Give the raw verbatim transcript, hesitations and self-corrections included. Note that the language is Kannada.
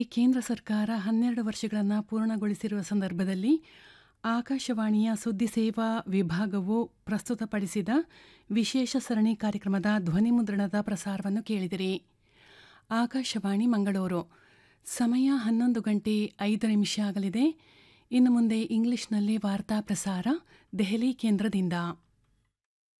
ಈ ಕೇಂದ್ರ ಸರ್ಕಾರ ಹನ್ನೆರಡು ವರ್ಷಗಳನ್ನು ಪೂರ್ಣಗೊಳಿಸಿರುವ ಸಂದರ್ಭದಲ್ಲಿ ಆಕಾಶವಾಣಿಯ ಸುದ್ದಿ ಸೇವಾ ವಿಭಾಗವು ಪ್ರಸ್ತುತಪಡಿಸಿದ ವಿಶೇಷ ಸರಣಿ ಕಾರ್ಯಕ್ರಮದ ಧ್ವನಿಮುದ್ರಣದ ಪ್ರಸಾರವನ್ನು ಕೇಳಿದಿರಿ. ಆಕಾಶವಾಣಿ ಮಂಗಳೂರು. ಸಮಯ ಹನ್ನೊಂದು ಗಂಟೆ ಐದು ನಿಮಿಷ ಆಗಲಿದೆ. ಇನ್ನು ಮುಂದೆ ಇಂಗ್ಲಿಷ್ನಲ್ಲಿ ವಾರ್ತಾ ಪ್ರಸಾರ ದೆಹಲಿ ಕೇಂದ್ರದಿಂದ.